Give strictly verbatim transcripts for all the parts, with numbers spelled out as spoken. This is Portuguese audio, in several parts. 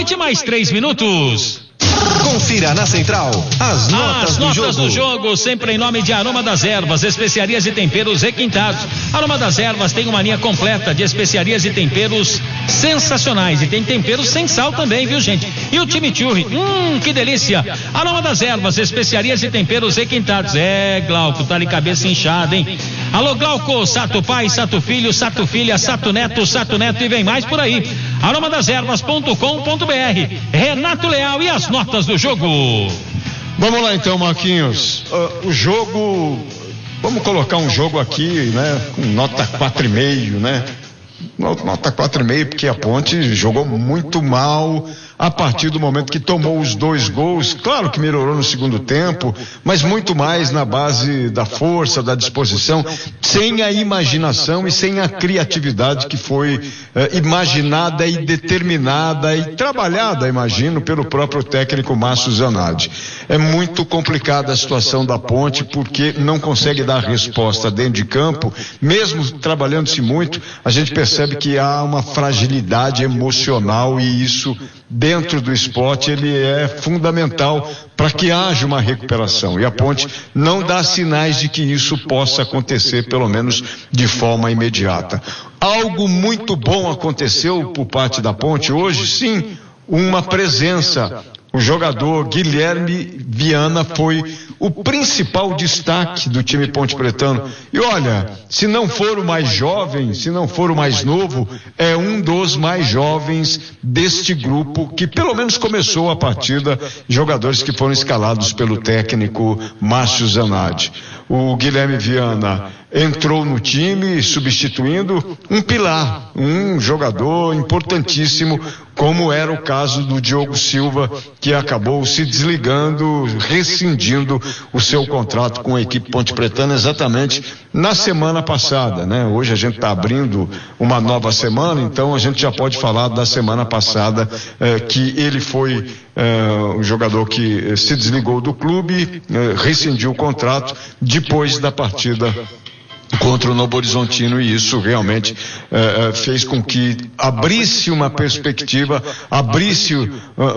noite, mais três minutos. Confira na Central as notas, as do, notas jogo. do jogo, sempre em nome de Aroma das Ervas, especiarias e temperos requintados. Aroma das Ervas tem uma linha completa de especiarias e temperos sensacionais, e tem temperos sem sal também, viu, gente? E o chimichurri, hum, que delícia. Aroma das Ervas, especiarias e temperos requintados. É, Glauco, tá de cabeça inchada, hein? Alô, Glauco, Sato Pai, Sato Filho, Sato Filha, Sato Neto, Sato Neto e vem mais por aí. aroma das ervas ponto com ponto br. Renato Leal e as notas do jogo. Vamos lá então, Marquinhos. Uh, o jogo, vamos colocar um jogo aqui, né, com nota quatro e meio, né? Nota quatro e meio, porque a Ponte jogou muito mal a partir do momento que tomou os dois gols. Claro que melhorou no segundo tempo, mas muito mais na base da força, da disposição, sem a imaginação e sem a criatividade que foi eh, imaginada e determinada e trabalhada, imagino, pelo próprio técnico Márcio Zanardi. É muito complicada a situação da Ponte, porque não consegue dar resposta dentro de campo, mesmo trabalhando-se muito. A gente percebe que há uma fragilidade emocional, e isso dentro do esporte ele é fundamental para que haja uma recuperação, e a Ponte não dá sinais de que isso possa acontecer, pelo menos de forma imediata. Algo muito bom aconteceu por parte da Ponte hoje, sim, uma presença. O jogador Guilherme Viana foi o principal destaque do time Ponte Pretano. E olha, se não for o mais jovem, se não for o mais novo, é um dos mais jovens deste grupo que pelo menos começou a partida, jogadores que foram escalados pelo técnico Márcio Zanardi. O Guilherme Viana entrou no time substituindo um pilar, um jogador importantíssimo, como era o caso do Diogo Silva, que acabou se desligando, rescindindo o seu contrato com a equipe Ponte Pretana exatamente na semana passada, né? Hoje a gente está abrindo uma nova semana, então a gente já pode falar da semana passada, eh, que ele foi eh, o jogador que se desligou do clube, eh, rescindiu o contrato depois da partida contra o Novo Horizontino, e isso realmente eh, fez com que abrisse uma perspectiva, abrisse uh,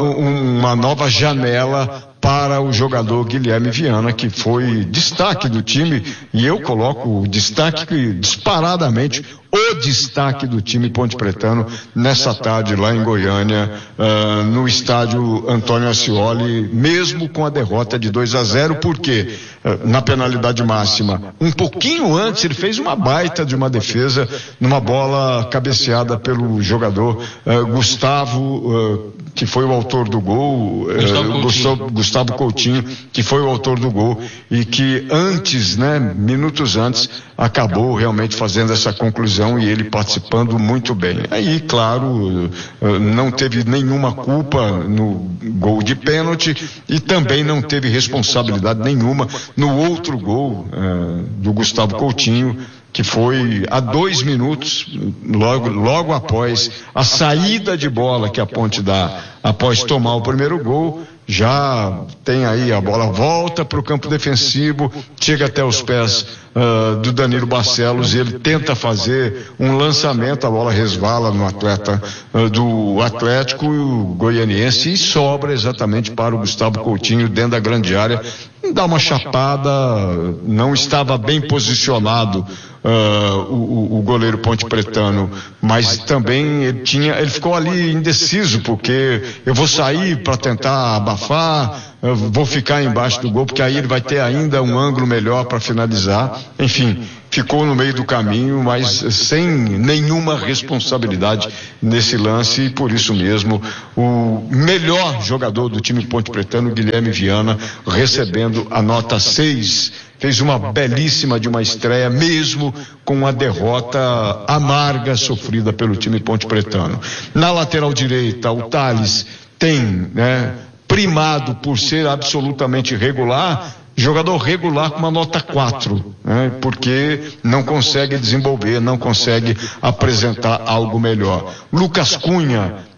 uma nova janela para o jogador Guilherme Viana, que foi destaque do time, e eu coloco o destaque disparadamente, o destaque do time Ponte Pretano nessa tarde lá em Goiânia, uh, no estádio Antônio Ascioli, mesmo com a derrota de dois a zero, porque uh, na penalidade máxima, um pouquinho antes, ele fez uma baita de uma defesa numa bola cabeceada pelo jogador uh, Gustavo, uh, que foi o autor do gol, uh, Gustavo, Gustavo Coutinho, que foi o autor do gol, e que antes, né, minutos antes, acabou realmente fazendo essa conclusão, e ele participando muito bem. Aí, claro, não teve nenhuma culpa no gol de pênalti, e também não teve responsabilidade nenhuma no outro gol uh, do Gustavo Coutinho, que foi a dois minutos, logo, logo após a saída de bola que a Ponte dá após tomar o primeiro gol. Já tem aí a bola, volta para o campo defensivo, chega até os pés uh, do Danilo Barcelos, e ele tenta fazer um lançamento, a bola resvala no atleta uh, do Atlético Goianiense e sobra exatamente para o Gustavo Coutinho dentro da grande área. Dá uma chapada, não estava bem posicionado uh, o, o goleiro Ponte Pretano, mas também ele tinha, ele ficou ali indeciso, porque eu vou sair para tentar abafar, eu vou ficar embaixo do gol, porque aí ele vai ter ainda um ângulo melhor para finalizar. Enfim, ficou no meio do caminho, mas sem nenhuma responsabilidade nesse lance, e por isso mesmo o melhor jogador do time Ponte Pretano, Guilherme Viana, recebendo a nota seis, fez uma belíssima de uma estreia, mesmo com a derrota amarga sofrida pelo time Ponte Pretano. Na lateral direita, o Thales tem, né, primado por ser absolutamente regular, jogador regular com uma nota quatro, né, porque não consegue desenvolver, não consegue apresentar algo melhor. Lucas Cunha